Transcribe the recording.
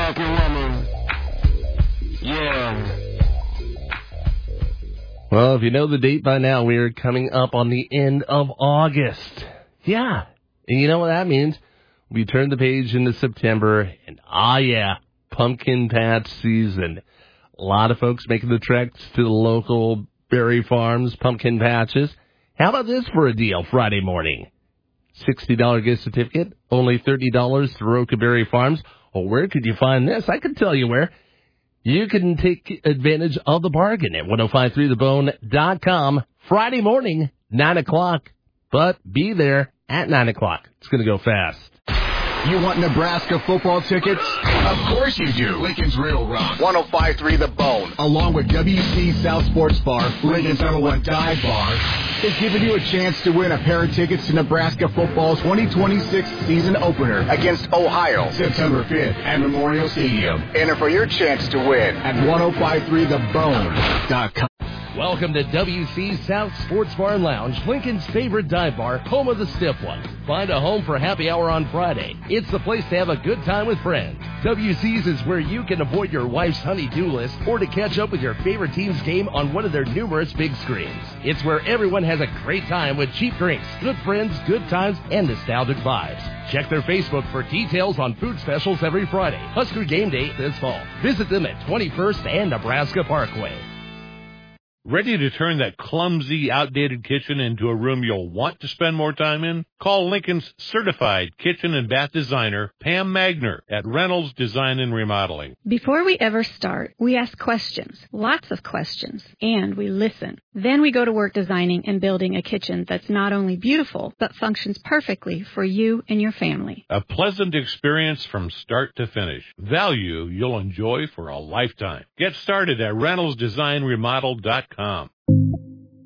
American woman. Yeah. Well, if you know the date by now, we're coming up on the end of August. Yeah. And you know what that means? We turn the page into September, and pumpkin patch season. A lot of folks making the treks to the local berry farms, pumpkin patches. How about this for a deal Friday morning? $60 gift certificate, only $30 to Roca Berry Farms. Well, where could you find this? I can tell you where. You can take advantage of the bargain at 1053thebone.com Friday morning, 9 o'clock. But be there at 9 o'clock. It's going to go fast. You want Nebraska football tickets? Of course you do. Lincoln's Real Rock. 1053 The Bone. Along with WC South Sports Bar, Lincoln's #1 dive bar, is giving you a chance to win a pair of tickets to Nebraska football's 2026 season opener against Ohio, September 5th at Memorial Stadium. Enter for your chance to win at 1053thebone.com. Welcome to WC South Sports Bar and Lounge, Lincoln's favorite dive bar, home of the stiff ones. Find a home for happy hour on Friday. It's the place to have a good time with friends. WC's is where you can avoid your wife's honey-do list or to catch up with your favorite team's game on one of their numerous big screens. It's where everyone has a great time with cheap drinks, good friends, good times, and nostalgic vibes. Check their Facebook for details on food specials every Friday. Husker game day this fall. Visit them at 21st and Nebraska Parkway. Ready to turn that clumsy, outdated kitchen into a room you'll want to spend more time in? Call Lincoln's certified kitchen and bath designer, Pam Magner, at Reynolds Design and Remodeling. Before we ever start, we ask questions, lots of questions, and we listen. Then we go to work designing and building a kitchen that's not only beautiful, but functions perfectly for you and your family. A pleasant experience from start to finish. Value you'll enjoy for a lifetime. Get started at ReynoldsDesignRemodel.com.